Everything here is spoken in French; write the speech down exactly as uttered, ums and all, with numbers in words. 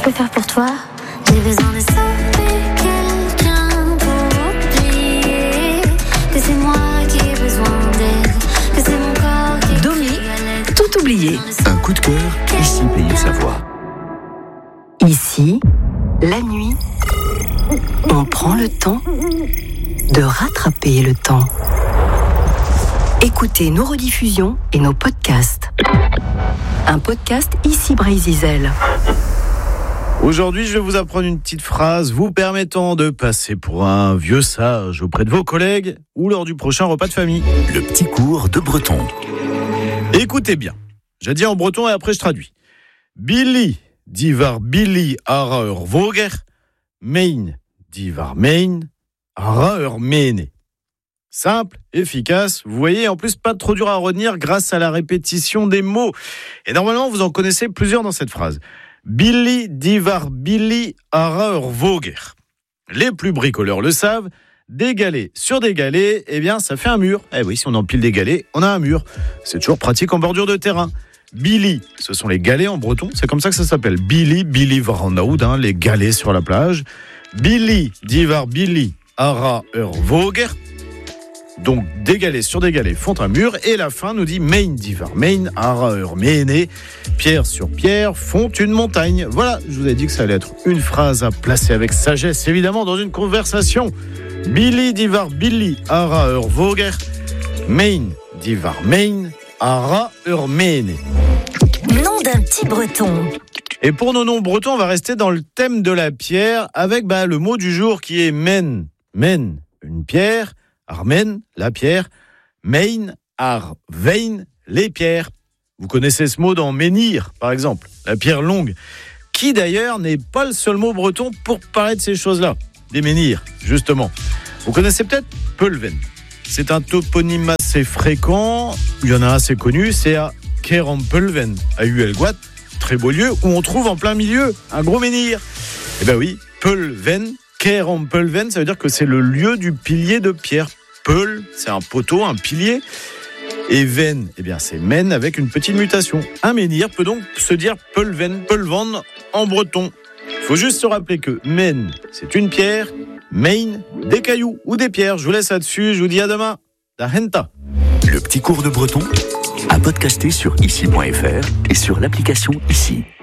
peux faire pour toi? J'ai besoin de sauver quelqu'un pour oublier que c'est moi qui ai besoin d'aide, que c'est mon corps qui Domi, tout oublié. Un coup de cœur, ici Pays de Savoie. Ici, la nuit, on prend le temps de rattraper le temps. Écoutez nos rediffusions et nos podcasts. Un podcast Ici Brésil. Aujourd'hui, je vais vous apprendre une petite phrase vous permettant de passer pour un vieux sage auprès de vos collègues ou lors du prochain repas de famille. Le petit cours de breton. Écoutez bien. J'ai dit en breton et après je traduis. Billy divar Billy ara ur voger, mein divar mein ara ur mene. Simple, efficace, vous voyez, en plus pas trop dur à retenir grâce à la répétition des mots. Et normalement, vous en connaissez plusieurs dans cette phrase. Billy divar Billy ara ur voger. Les plus bricoleurs le savent, des galets sur des galets, eh bien ça fait un mur. Eh oui, si on empile des galets, on a un mur. C'est toujours pratique en bordure de terrain. Billy, ce sont les galets en breton, c'est comme ça que ça s'appelle. Billy, Billy varnaud, hein, les galets sur la plage. Billy divar Billy ara ur voger. Donc des galets sur des galets font un mur, et la fin nous dit mein divar mein ara ur mene, pierre sur pierre font une montagne. Voilà, je vous ai dit que ça allait être une phrase à placer avec sagesse, évidemment, dans une conversation. Billy divar Billy ara ur voger, mein divar mein ara ur mene. Nom d'un petit breton. Et pour nos noms bretons, on va rester dans le thème de la pierre avec bah, le mot du jour qui est men. Men, une pierre. Armen, la pierre. Mein, ar, vein, les pierres. Vous connaissez ce mot dans menhir, par exemple, la pierre longue, qui d'ailleurs n'est pas le seul mot breton pour parler de ces choses-là, des menhirs, justement. Vous connaissez peut-être Pulven. C'est un toponyme assez fréquent, il y en a un assez connu, c'est à Kerampulven, à Huelguat, très beau lieu, où on trouve en plein milieu un gros menhir. Eh ben oui, Pulven, Kerampulven, ça veut dire que c'est le lieu du pilier de pierre. Peul, c'est un poteau, un pilier. Et ven, eh bien c'est men avec une petite mutation. Un menhir peut donc se dire Pulven, Pulvan en breton. Il faut juste se rappeler que men, c'est une pierre, main, des cailloux ou des pierres. Je vous laisse là-dessus, je vous dis à demain. Da henta. Le petit cours de breton à podcaster sur ici point f r et sur l'application Ici.